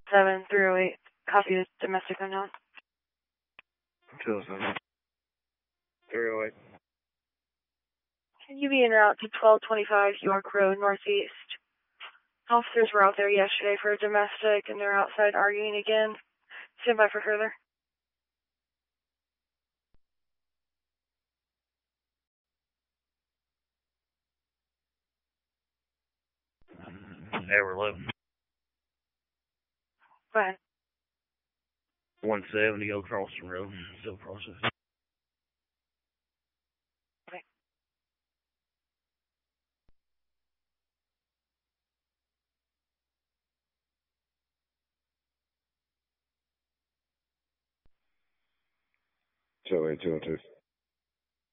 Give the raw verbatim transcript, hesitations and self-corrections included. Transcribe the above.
seven three oh eight. Copy is domestic unknown. two oh seven. three oh eight. Can you be en route to twelve twenty-five York Road Northeast? Officers were out there yesterday for a domestic, and they're outside arguing again. Stand by for further. They were low. Go ahead. one seventy Old Crossing Road. Still processing. Okay. two oh eight, two oh two.